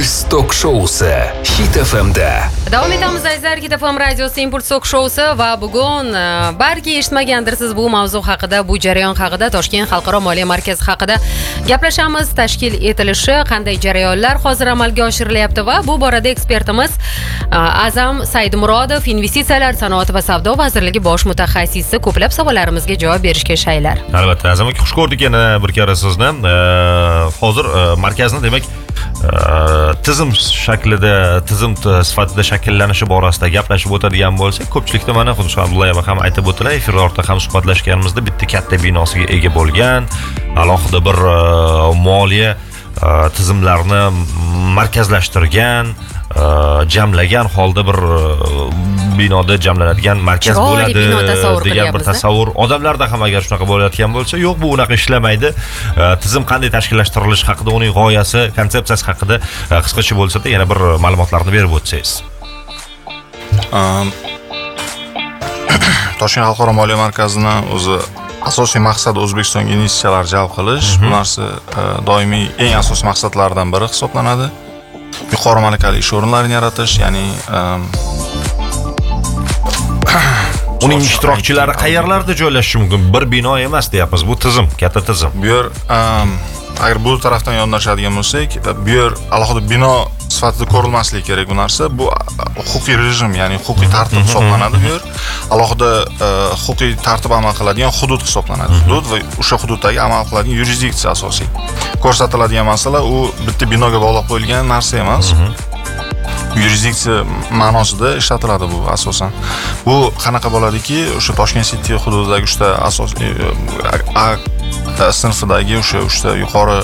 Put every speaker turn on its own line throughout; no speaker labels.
Impuls Tok Show'si Hit FM'da.
Davom etamiz azizlar, Hit FM radiosi Impuls Tok Show'si va bugun balki eshitmagandirsiz bu mavzu haqida, bu jarayon haqida, Toshkent xalqaro moliya markazi haqida gaplashamiz. Tashkil etilishi, qanday jarayonlar hozir amalga oshirilyapti va bu borada ekspertimiz Azam Saidmurodov, investitsiyalar, sanoat va savdo vazirligi bosh mutaxassisi, ko'plab savollarimizga javob berishga shaylar.
Albatta, Azam aka, xush ko'rdik yana bir kara sizni. Hozir markazni demak tizim shaklida, tizim sifatida shakllanishi borasida gaplashib o'tadigan bo'lsak, ko'pchilikda mana xuddi Abdullayeva ham aytib o'tdilar, efir orqali ham suhbatlashganimizda bitta katta binosiga ega bo'lgan, alohida bir moliya tizimlarni markazlashtirgan, jamlagan holda bir binoda jamlanadigan markaz bo'ladi degan bir tasavvur odamlarda ham agar shunaqa bo'layotgan bo'lsa, yo'q, bu unaqa ishlamaydi. Tizim qanday tashkillashtirilishi haqida, uning g'oyasi, konsepsiyasi haqida qisqacha bo'lsa-da yana bir ma'lumotlarni berib o'tsangiz.
Toshkent xalqaro moliya markazini o'zi asosiy maqsadi O'zbekistonga investitsiyalar jalb qilish. Bu narsa doimiy eng asosiy maqsadlardan biri hisoblanadi. Yuqori malakali ish o'rinlarini yaratish, ya'ni
uning ishtirokchilari qayerlarda joylashishi mumkin? Bir bino emas deyapmiz, bu tizim, katta tizim.
Bu yer agar bu tarafdan yondashadigan bo'lsak, bu yer alohida bino sifatida ko'rilmasligi kerak bu narsa. Bu huquqiy rejim, ya'ni huquqiy tartib hisoblanadi bu yer. Alohida huquqiy tartib amal qiladigan hudud hisoblanadi. Hudud va o'sha hududdagi amal qiladigan yurisdiksiya asosiy. Ko'rsatiladigan masala u bitta binoga bog'lab qo'yilgan narsa emas. Yurisdiksiya ma'nosida ishlatiladi bu asosan. Bu qanaqa bo'ladiki, o'sha Toshkent City hududidagi uchta asosiy sinfidagi o'sha yuqori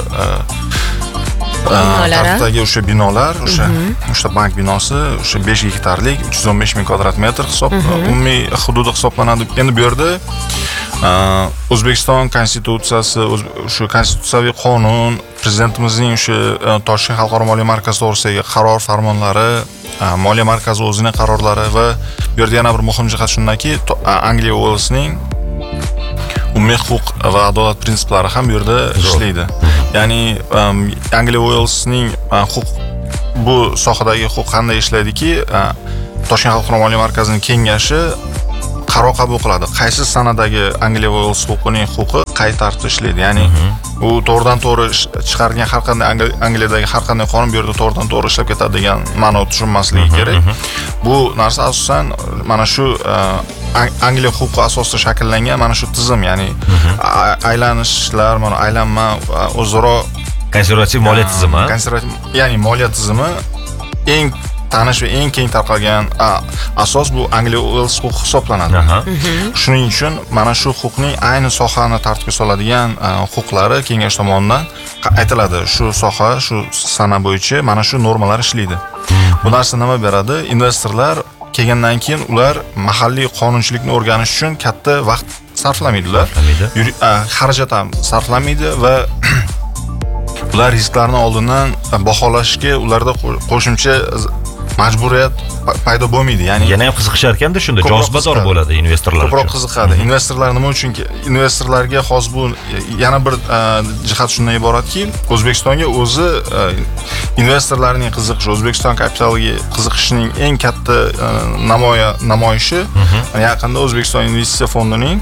tartibdagi o'sha binolar, o'sha bank binosi, o'sha 5 gektarlik 315 ming kvadrat metr umumiy hududi hisoblanadi. Endi bu yerda O'zbekiston konstitutsiyasi, o'sha konstitutsiyaviy qonun, prezidentimizning o'sha Toshkent xalqaro moliya markazi to'g'risidagi qaror farmonlari, moliya markazi o'zining qarorlari va bu yerda yana bir muhim jihat shundaki, Angliya va Uelsning umumiy huquq va adolat prinsiplari ham bu yerda ishlaydi. Ya'ni Angliya va Uelsning bu sohadagi huquq qanday ishlaydiki, Toshkent xalqaro moliya markazining kengashi qaror qabul qiladi. Qaysi sanadagi Angliya va Uels huquqining huquqi qay tartibda ishlaydi. Ya'ni u to'g'ridan to'g'ri chiqargan har qanday Angliyadagi har qanday qonun bu yerda to'g'ridan to'g'ri ishlab ketadi degan ma'no tushunmasligi kerak. Bu narsa asosan mana shu Angliya huquqi asosida shakllangan mana shu tizim, ya'ni aylanishlar, mana aylanma, o'zaro
konservativ moliya tizimi.
Konservativ, ya'ni moliya tizimi eng tanish va eng keng tarqalgan asos bu Angliya Uels huquqi hisoblanadi. Shuning uchun mana shu huquqning ayni sohani tartibga soladigan huquqlari kengash tomonidan aytiladi. Shu soha, shu sana bo'yicha mana shu normalar ishlaydi. Bu narsa nima beradi? Investorlar kelgandan keyin ular mahalliy qonunchilikni o'rganish uchun katta vaqt sarflamaydilar. Xarajat ham sarflamaydi va ular risklarni oldindan baholashga ularda qo'shimcha majburiyat paydo bo'lmaydi. Ya'ni
yana ham qiziqishar ekanda, shunda jozibador bo'ladi investorlar uchun.
Ko'proq qiziqadi. Investorlar nima uchun? Investorlarga xos bu yana bir jihat shundan iboratki, O'zbekistonga o'zi investorlarning qiziqishi, O'zbekiston kapitaliga qiziqishining eng katta namoyishi yaqinda O'zbekiston investitsiya fondining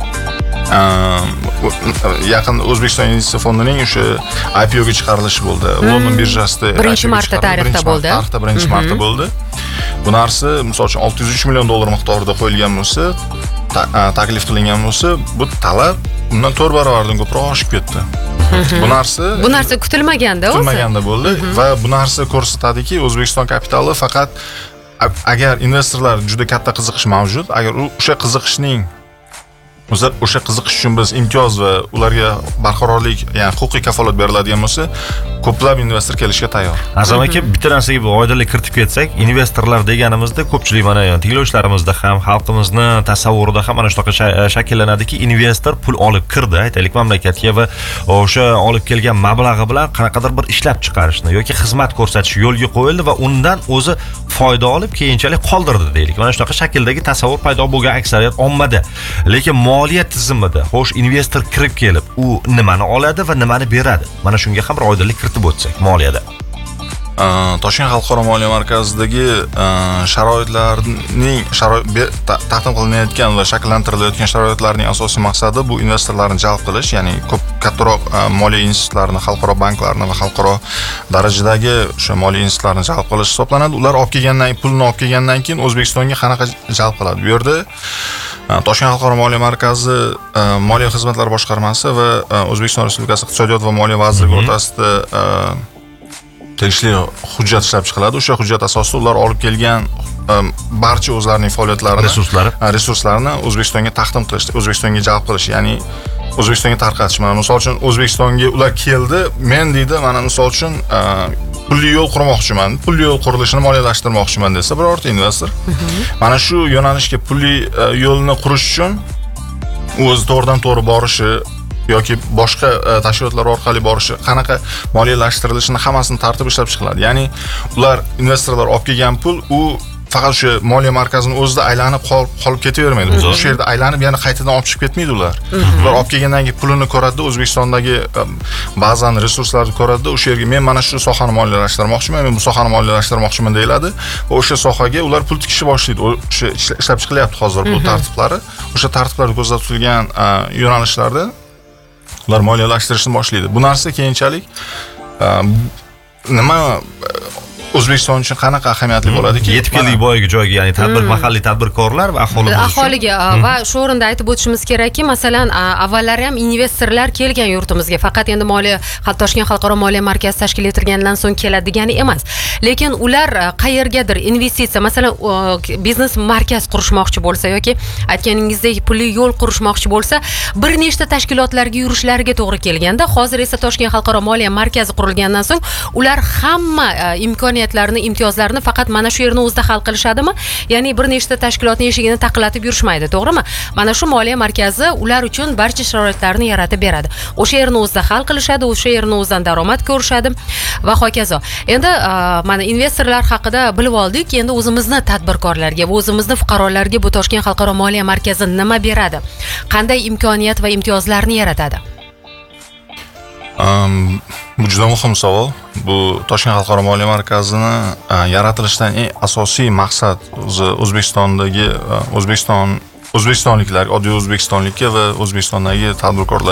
O'zbekiston o'sha IPO ga chiqarilishi bo'ldi. London birjasida
birinchi marta tarixda bo'ldi.
Birinchi marta bo'ldi. Bu narsa, misol uchun 603 million dollar miqdorida qo'yilgan bo'lsa, taklif qilingan bo'lsa, bu talab undan 4 barobardan ko'proq oshib ketdi. Bu narsa
kutilmaganda o'zi.
Kutilmaganda bo'ldi va bu narsa ko'rsatadiki, O'zbekiston kapitali faqat agar investorlar juda katta qiziqish mavjud, agar o'sha qiziqishning o'sha qiziqish uchun biz imtiyoz va ularga barqarorlik, ya'ni huquqiy kafolat beriladigan bo'lsa, ko'plab investor kelishga tayyor.
Azam aka, bitta narsaga bir oydinlik kiritib ketsak, investorlar deganimizda ko'pchilik mana tinglovchilarimizda ham, xalqimizni tasavvurida ham mana shunaqa shakllanadiki, investor pul olib kirdi, aytaylik, mamlakatga va o'sha olib kelgan mablag'i bilan qanaqadir bir ishlab chiqarishni yoki xizmat ko'rsatish yo'lga qo'yildi va undan o'zi foyda olib keyinchalik qoldirdi deylik. Mana shunaqa shakldagi tasavvur paydo bo'lgan aksariyat ommada. Lekin moliya tizimida xo'sh, investor kirib kelib, u nimani oladi va nimani beradi? Mana shunga ham bir oydinlik kiritib o'tsak moliyada.
Toshkent xalqaro moliya markazidagi taqdim qilinayotgan va shakllantirilayotgan sharoitlarning asosiy maqsadi bu investorlarni jalb qilish, ya'ni kattaroq moliya institutlarini, xalqaro banklarni va xalqaro darajadagi o'sha moliya institutlarini jalb qilish hisoblanadi. Ular pulni olib kelgandan keyin O'zbekistonga qanaqa jalb qiladi? Bu yerda Toshkent xalqaro moliya markazi Moliya xizmatlari boshqarmasi va O'zbekiston Respublikasi Iqtisodiyot va moliya vazirligi o'rtasida tegishli hujjat ishlab chiqiladi. O'sha hujjat asosida ular olib kelgan barcha o'zlarining faoliyatlarini, resurslarini O'zbekistonga taqdim qilish, O'zbekistonga jalb qilish, ya'ni O'zbekistonga tarqatish. Mana misol uchun O'zbekistonga ular keldi, men deydi, mana misol uchun pulli yo'l qurmoqchiman, pulli yo'l qurilishini moliyalashtirmoqchiman desa birorta investor, mana shu yo'nalishga pulli yo'lni qurish uchun o'zi to'g'ridan to'g'ri borishi yoki boshqa tashkilotlar orqali borishi, qanaqa moliyalashtirilishini hammasini tartib ishlab chiqiladi. Ya'ni ular investorlar olib kelgan pul u faqat o'sha moliya markazini o'zida aylanib qolib ketavermaydi. O'sha yerda aylanib yana qaytadan olib chiqib ketmaydi ular. Ular olib kelgandan keyin pulini ko'radi, O'zbekistondagi ba'zan resurslarni ko'radi, o'sha yerga men mana shu sohani moliyalashtirmoqchiman, men bu sohani moliyalashtirmoqchiman deyiladi va o'sha sohaga ular pul tikishni boshlaydi. O'sha ishlab chiqilyapti hozir bu tartiblari. O'sha tartiblarda ko'zda tutilgan yo'nalishlarda ular moliyalashtirishni boshlaydi. Bu narsa keyinchalik nima O'zbekiston uchun qanaqa ahamiyatli bo'ladiki,
yetib keldik boyagi joyga, ya'ni mahalliy tadbirkorlar va
aholiga va shu o'rinda aytib o'tishimiz kerakki, masalan, avvallari ham investorlar kelgan yurtimizga, faqat endi Toshkent xalqaro moliya markazi tashkil etilgandan so'ng keladi degani emas. Lekin ular qayergadir investitsiya, masalan, biznes markaz qurishmoqchi bo'lsa yoki aytganingizdek pulli yo'l qurishmoqchi bo'lsa, bir nechta tashkilotlarga yurishlariga to'g'ri kelganda, hozir esa Toshkent xalqaro moliya markazi qurilgandan so'ng ular hamma imtiyozlarni faqat mana shu yerni o'zida hal qilishadimi? Ya'ni bir nechta tashkilotning eshigini taqillatib yurishmaydi, to'g'rimi? Mana shu moliya markazi ular uchun barcha sharoitlarni yaratib beradi. O'sha yerni o'zida hal qilishadi, o'sha yerni o'zidan daromad ko'rishadi va hokazo. Endi mana investorlar haqida bilib oldik, endi o'zimizni tadbirkorlarga va o'zimizni fuqarolarga bu Toshkent xalqaro moliya markazi nima beradi? Qanday imkoniyat va imtiyozlarni yaratadi?
Bu juda muhim savol. Bu Toshkent xalqaro moliya markazini yaratilishidan eng asosiy maqsad O'zbekistondagi o'zbekistonliklar, oddiy o'zbekistonlikka va O'zbekistondagi tadbirkorlar